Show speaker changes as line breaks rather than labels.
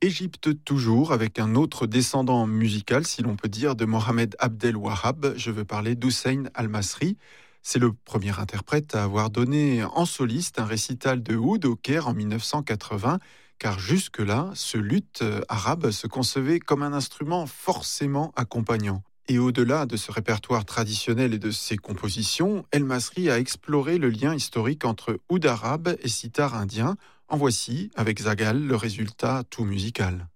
Égypte toujours, avec un autre descendant musical, si l'on peut dire, de Mohamed Abdel Wahhab. Je veux parler d'Hussein Al-Masri. C'est le premier interprète à avoir donné en soliste un récital de oud au Caire en 1980, car jusque-là, ce luth arabe se concevait comme un instrument forcément accompagnant. Et au-delà de ce répertoire traditionnel et de ses compositions, El-Masri a exploré le lien historique entre oud arabe et sitar indien. En voici, avec Zaghal, le résultat tout musical.